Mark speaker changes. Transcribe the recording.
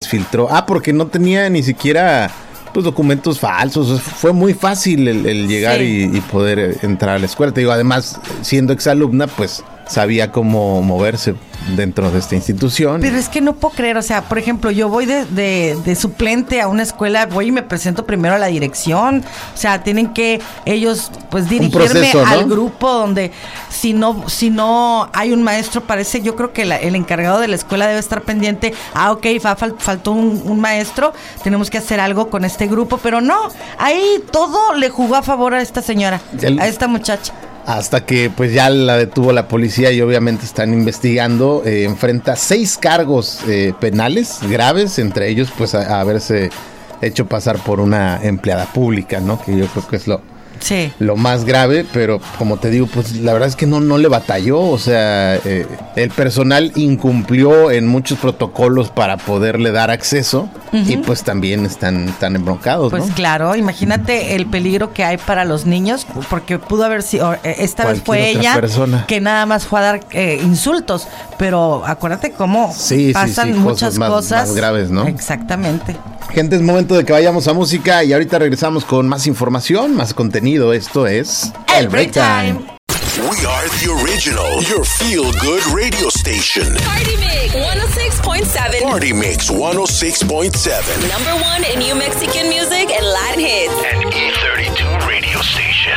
Speaker 1: filtró. Porque no tenía ni siquiera pues documentos falsos. Fue muy fácil el llegar y poder entrar a la escuela. Te digo, además, siendo exalumna, pues sabía cómo moverse dentro de esta institución.
Speaker 2: Pero es que no puedo creer, o sea, por ejemplo, yo voy de suplente a una escuela, voy y me presento primero a la dirección, o sea, tienen que ellos pues dirigirme al grupo donde si no hay un maestro, parece, yo creo que el encargado de la escuela debe estar pendiente, faltó un maestro, tenemos que hacer algo con este grupo, pero no, ahí todo le jugó a favor a esta señora, a esta muchacha.
Speaker 1: Hasta que pues ya la detuvo la policía y obviamente están investigando. Enfrenta 6 cargos penales graves, entre ellos pues haberse hecho pasar por una empleada pública, ¿no? Que yo creo que es lo más grave, pero como te digo, pues la verdad es que no le batalló, o sea, el personal incumplió en muchos protocolos para poderle dar acceso y pues también están embroncados, ¿no?
Speaker 2: Pues claro, imagínate el peligro que hay para los niños, porque pudo haber sido, esta vez fue ella persona que nada más fue a dar insultos, pero acuérdate cómo pasan muchas cosas
Speaker 1: más graves, ¿no?
Speaker 2: Exactamente.
Speaker 1: Gente, es momento de que vayamos a música y ahorita regresamos con más información, más contenido. Esto es
Speaker 2: El Break Time.
Speaker 3: We are the original, your feel-good radio station.
Speaker 4: Party Mix 106.7.
Speaker 3: Party Mix 106.7.
Speaker 4: Number 1 in New Mexican music and Latin hits.
Speaker 3: And E32 radio station.